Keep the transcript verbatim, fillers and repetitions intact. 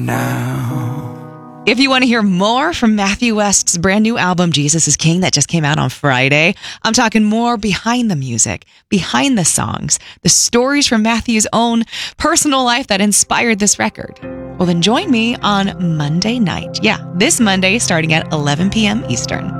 now. If you want to hear more from Matthew West's brand new album, Jesus is King, that just came out on Friday, I'm talking more behind the music, behind the songs, the stories from Matthew's own personal life that inspired this record. Well, then join me on Monday night. Yeah, this Monday starting at eleven p.m. Eastern.